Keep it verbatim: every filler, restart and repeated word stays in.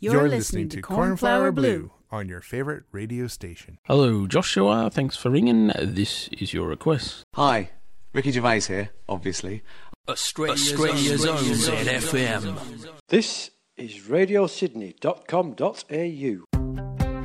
You're listening to Cornflower Blue on your favourite radio station. Hello, Joshua. Thanks for ringing. This is your request. Hi, Ricky Gervais here, obviously. Australia's, Australia's own Z F M. This is radio sydney dot com dot a u.